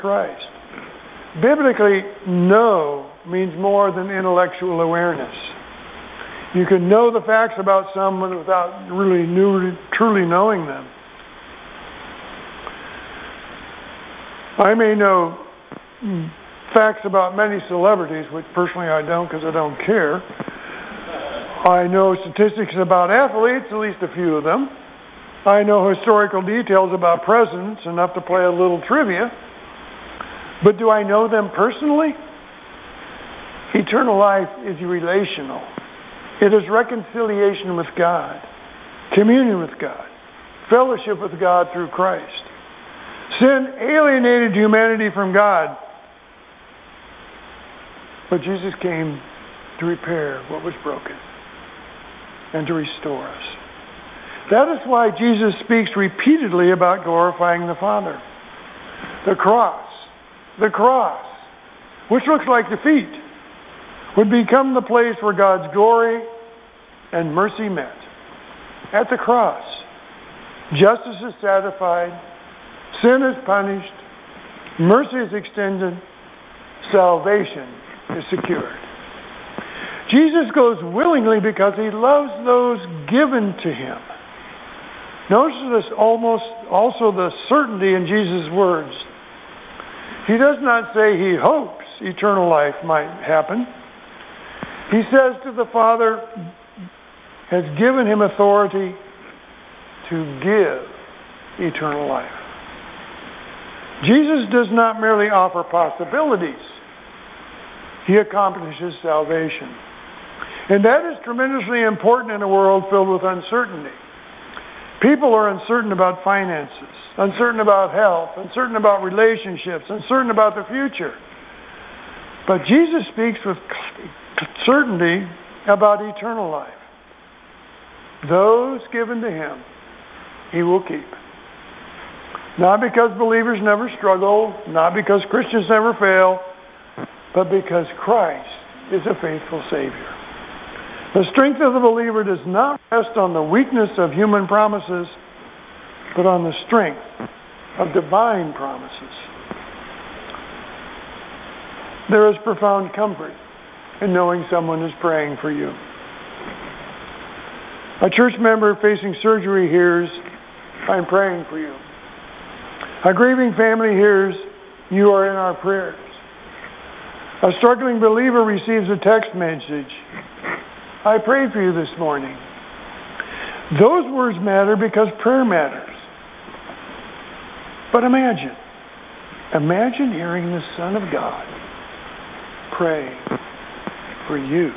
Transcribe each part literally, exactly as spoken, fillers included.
Christ. Biblically, know means more than intellectual awareness. You can know the facts about someone without really knew, truly knowing them. I may know facts about many celebrities, which personally I don't because I don't care. I know statistics about athletes, at least a few of them. I know historical details about presidents, enough to play a little trivia. But do I know them personally? Eternal life is relational. It is reconciliation with God, communion with God, fellowship with God through Christ. Sin alienated humanity from God, but Jesus came to repair what was broken and to restore us. That is why Jesus speaks repeatedly about glorifying the Father. The cross, the cross, which looks like defeat, would become the place where God's glory and mercy met. At the cross, justice is satisfied, sin is punished, mercy is extended, salvation is secured. Jesus goes willingly because he loves those given to him. Notice this almost also the certainty in Jesus' words. He does not say he hopes eternal life might happen. He says to the Father has given him authority to give eternal life. Jesus does not merely offer possibilities. He accomplishes salvation. And that is tremendously important in a world filled with uncertainty. People are uncertain about finances, uncertain about health, uncertain about relationships, uncertain about the future. But Jesus speaks with certainty about eternal life. Those given to him, he will keep. Not because believers never struggle, not because Christians never fail, but because Christ is a faithful Savior. The strength of the believer does not rest on the weakness of human promises, but on the strength of divine promises. There is profound comfort in knowing someone is praying for you. A church member facing surgery hears, "I'm praying for you." A grieving family hears, "You are in our prayers." A struggling believer receives a text message, "I prayed for you this morning." Those words matter because prayer matters. But imagine, imagine hearing the Son of God pray for you.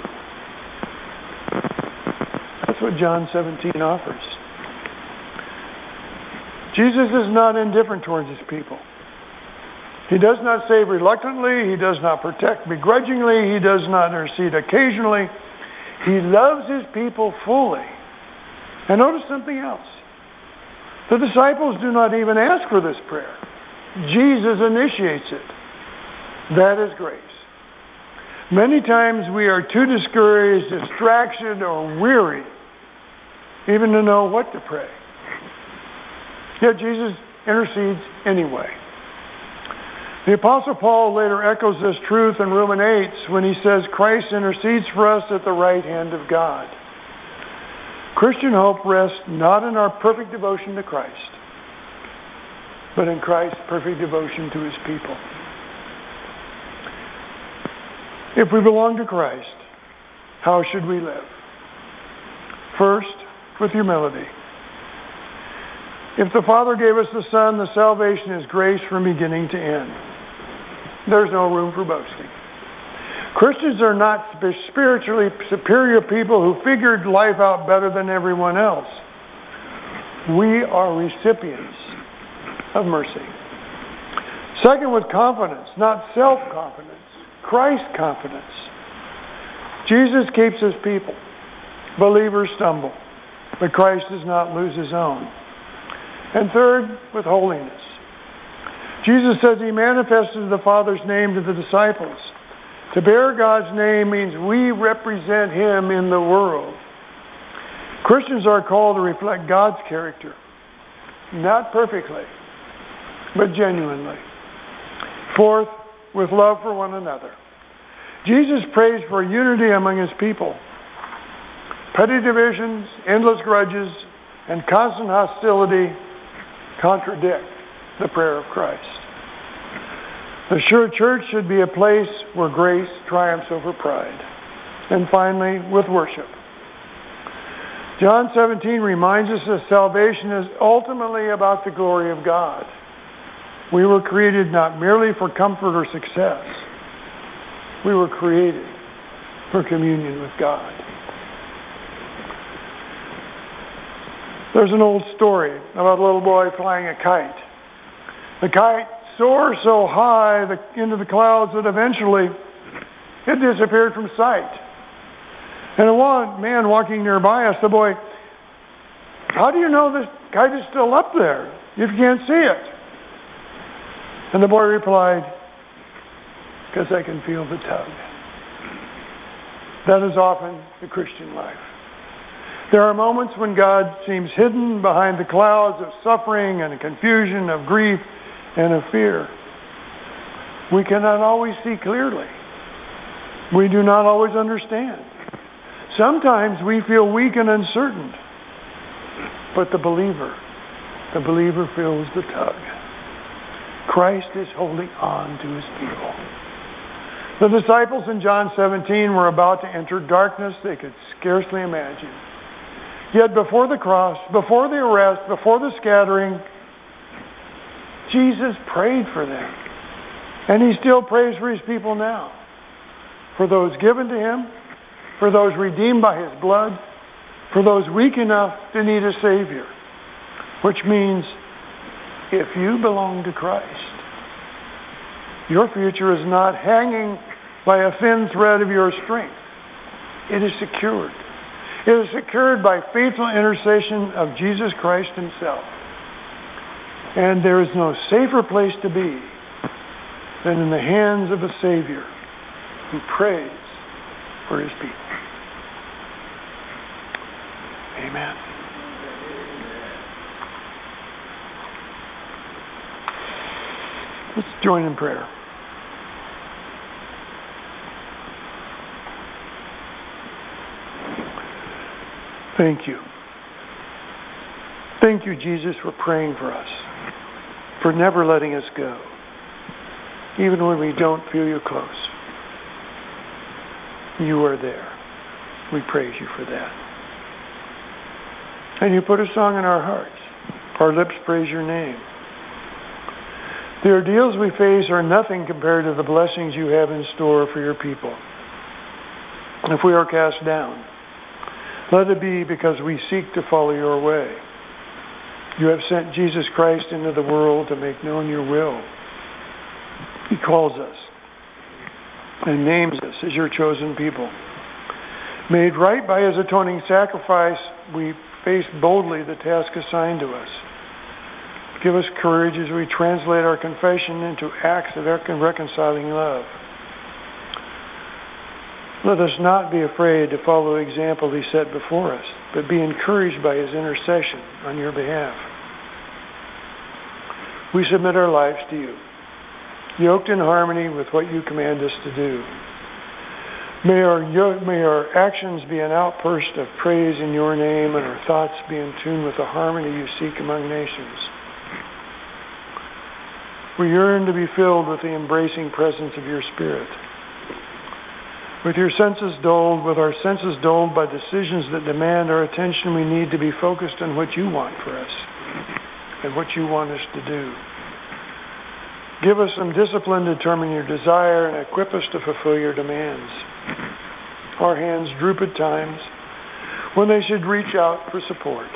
That's what John seventeen offers. Jesus is not indifferent towards his people. He does not save reluctantly. He does not protect begrudgingly. He does not intercede occasionally. He loves his people fully. And notice something else. The disciples do not even ask for this prayer. Jesus initiates it. That is grace. Many times we are too discouraged, distracted, or weary even to know what to pray. Yet Jesus intercedes anyway. The Apostle Paul later echoes this truth and ruminates when he says Christ intercedes for us at the right hand of God. Christian hope rests not in our perfect devotion to Christ, but in Christ's perfect devotion to his people. If we belong to Christ, how should we live? First, with humility. If the Father gave us the Son, the salvation is grace from beginning to end. There's no room for boasting. Christians are not spiritually superior people who figured life out better than everyone else. We are recipients of mercy. Second, with confidence, not self-confidence, Christ confidence. Jesus keeps his people. Believers stumble, but Christ does not lose his own. And third, with holiness. Jesus says he manifested the Father's name to the disciples. To bear God's name means we represent him in the world. Christians are called to reflect God's character, not perfectly, but genuinely. Fourth, with love for one another. Jesus prays for unity among his people. Petty divisions, endless grudges, and constant hostility contradict the prayer of Christ. The sure church should be a place where grace triumphs over pride. And finally, with worship. John seventeen reminds us that salvation is ultimately about the glory of God. We were created not merely for comfort or success. We were created for communion with God. There's an old story about a little boy flying a kite. The kite soared so high into the clouds that eventually it disappeared from sight. And a man walking nearby asked the boy, "How do you know this kite is still up there if you can't see it?" And the boy replied, "Because I can feel the tug." That is often the Christian life. There are moments when God seems hidden behind the clouds of suffering and confusion, of grief and of fear. We cannot always see clearly. We do not always understand. Sometimes we feel weak and uncertain. But the believer, the believer feels the tug. Christ is holding on to his people. The disciples in John seventeen were about to enter darkness they could scarcely imagine. Yet before the cross, before the arrest, before the scattering, Jesus prayed for them. And he still prays for his people now. For those given to him, for those redeemed by his blood, for those weak enough to need a Savior. Which means, if you belong to Christ, your future is not hanging by a thin thread of your strength. It is secured. It is secured by faithful intercession of Jesus Christ himself. And there is no safer place to be than in the hands of a Savior who prays for his people. Amen. Let's join in prayer. Thank you. Thank you, Jesus, for praying for us, for never letting us go, even when we don't feel you close. You are there. We praise you for that. And you put a song in our hearts. Our lips praise your name. The ordeals we face are nothing compared to the blessings you have in store for your people. If we are cast down, let it be because we seek to follow your way. You have sent Jesus Christ into the world to make known your will. He calls us and names us as your chosen people. Made right by his atoning sacrifice, we face boldly the task assigned to us. Give us courage as we translate our confession into acts of reconciling love. Let us not be afraid to follow the example he set before us, but be encouraged by his intercession on your behalf. We submit our lives to you, yoked in harmony with what you command us to do. May our, may our actions be an outburst of praise in your name, and our thoughts be in tune with the harmony you seek among nations. We yearn to be filled with the embracing presence of your Spirit. With your senses dulled, with our senses dulled by decisions that demand our attention, we need to be focused on what you want for us and what you want us to do. Give us some discipline to determine your desire and equip us to fulfill your demands. Our hands droop at times when they should reach out for support.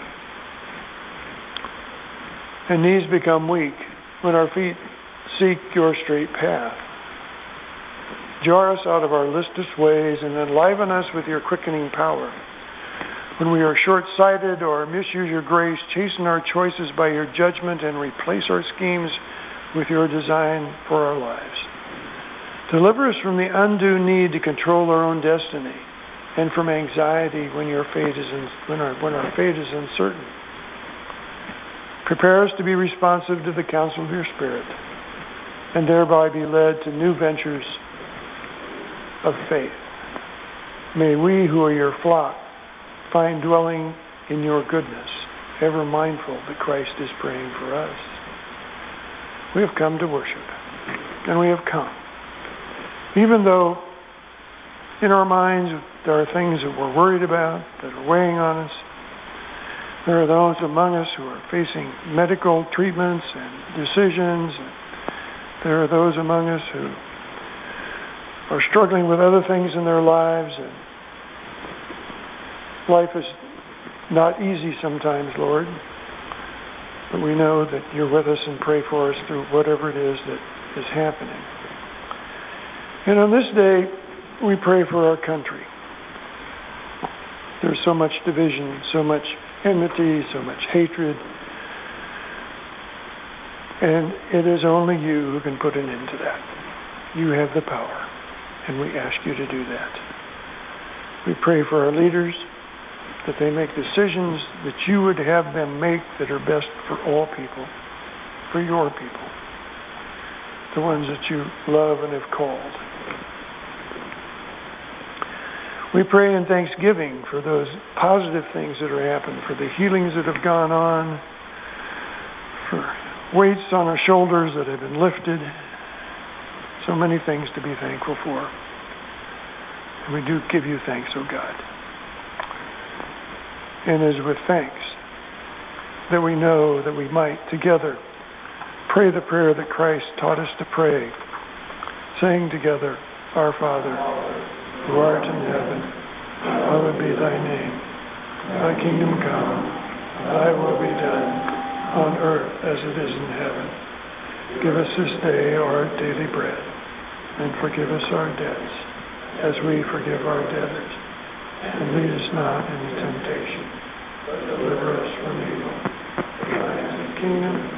And knees become weak when our feet seek your straight path. Jar us out of our listless ways and enliven us with your quickening power. When we are short-sighted or misuse your grace, chasten our choices by your judgment and replace our schemes with your design for our lives. Deliver us from the undue need to control our own destiny and from anxiety when your fate is in, when our, when our fate is uncertain. Prepare us to be responsive to the counsel of your Spirit. and thereby be led to new ventures of faith. May we who are your flock find dwelling in your goodness, ever mindful that Christ is praying for us. We have come to worship, and we have come. Even though in our minds there are things that we're worried about, that are weighing on us, there are those among us who are facing medical treatments and decisions. And there are those among us who are struggling with other things in their lives. And life is not easy sometimes, Lord. But we know that you're with us and pray for us through whatever it is that is happening. And on this day, we pray for our country. There's so much division, so much enmity, so much hatred. And it is only you who can put an end to that. You have the power, and we ask you to do that. We pray for our leaders, that they make decisions that you would have them make that are best for all people, for your people, the ones that you love and have called. We pray in thanksgiving for those positive things that are happening, for the healings that have gone on, for weights on our shoulders that have been lifted. So many things to be thankful for. And we do give you thanks, O God. And it is with thanks that we know that we might together pray the prayer that Christ taught us to pray, saying together, Our Father, who art in heaven, hallowed be thy name. Thy kingdom come, thy will be done, on earth as it is in heaven. Give us this day our daily bread, and forgive us our debts, as we forgive our debtors. And lead us not into temptation, but deliver us from evil. For thine is the kingdom,